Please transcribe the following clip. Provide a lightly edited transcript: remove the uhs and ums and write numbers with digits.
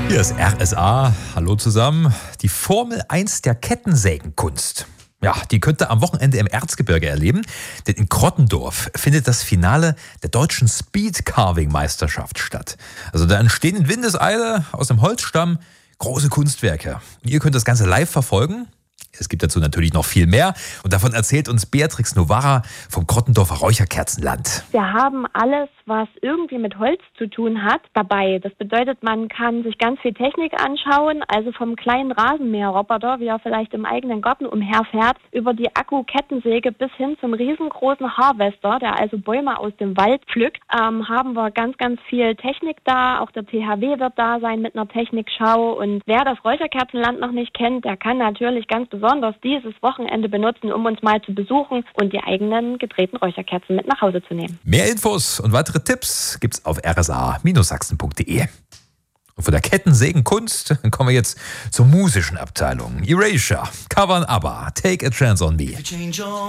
Hier ist RSA. Hallo zusammen. Die Formel 1 der Kettensägenkunst. Ja, die könnt ihr am Wochenende im Erzgebirge erleben, denn in Krottendorf findet das Finale der deutschen Speed-Carving-Meisterschaft statt. Also da entstehen in Windeseile aus dem Holzstamm große Kunstwerke. Und ihr könnt das Ganze live verfolgen. Es gibt dazu natürlich noch viel mehr und davon erzählt uns Beatrix Novara vom Krottendorfer Räucherkerzenland. Wir haben alles, was irgendwie mit Holz zu tun hat, dabei. Das bedeutet, man kann sich ganz viel Technik anschauen, also vom kleinen Rasenmäherroboter, wie er vielleicht im eigenen Garten umherfährt, über die Akku-Kettensäge bis hin zum riesengroßen Harvester, der also Bäume aus dem Wald pflückt, haben wir ganz, ganz viel Technik da. Auch der THW wird da sein mit einer Technikschau. Und wer das Räucherkerzenland noch nicht kennt, der kann natürlich ganz besonders dieses Wochenende benutzen, um uns mal zu besuchen und die eigenen gedrehten Räucherkerzen mit nach Hause zu nehmen. Mehr Infos und weitere Tipps gibt's auf rsa-sachsen.de. Und von der Kettensägenkunst kommen wir jetzt zur musischen Abteilung. Erasure, covern ABBA, Take a Chance on Me.